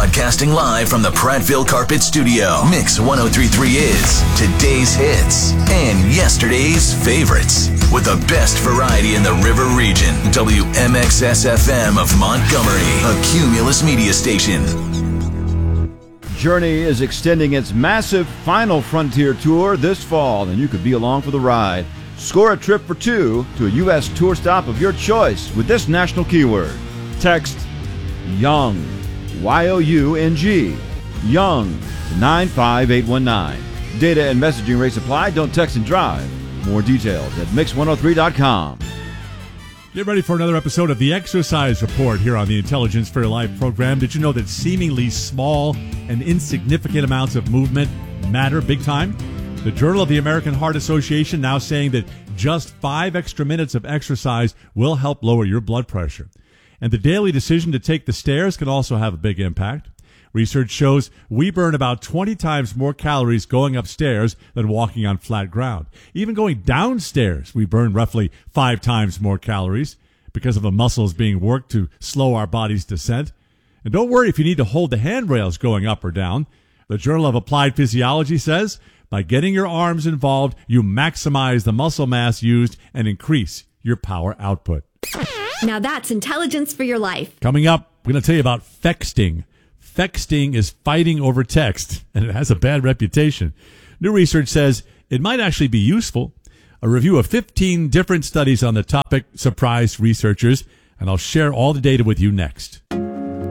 Broadcasting live from the Prattville Carpet Studio. Mix 1033 is today's hits and yesterday's favorites. With the best variety in the River Region. WMXS-FM of Montgomery, a Cumulus media station. Journey is extending its massive Final Frontier tour this fall, and you could be along for the ride. Score a trip for two to a U.S. tour stop of your choice with this national keyword. Text YOUNG, Y-O-U-N-G, YOUNG to 95819. Data and messaging rates apply. Don't text and drive. More details at mix103.com. Get ready for another episode of the Exercise Report here on the Intelligence for Your Life program. Did you know that seemingly small and insignificant amounts of movement matter big time? The Journal of the American Heart Association now saying that just 5 extra minutes of exercise will help lower your blood pressure. And the daily decision to take the stairs can also have a big impact. Research shows we burn about 20 times more calories going upstairs than walking on flat ground. Even going downstairs, we burn roughly 5 times more calories because of the muscles being worked to slow our body's descent. And don't worry if you need to hold the handrails going up or down. The Journal of Applied Physiology says by getting your arms involved, you maximize the muscle mass used and increase your power output. Now that's intelligence for your life. Coming up, we're going to tell you about fexting. Fexting is fighting over text, and it has a bad reputation. New research says it might actually be useful. A review of 15 different studies on the topic surprised researchers, and I'll share all the data with you next.